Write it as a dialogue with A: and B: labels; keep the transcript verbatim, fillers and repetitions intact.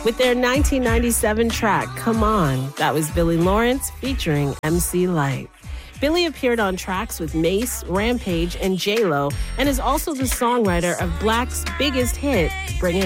A: with their nineteen ninety-seven track, Come On. That was Billy Lawrence featuring M C Lyte. Billy appeared on tracks with Mace, Rampage, and J Lo, and is also the songwriter of Black's biggest hit, Bring It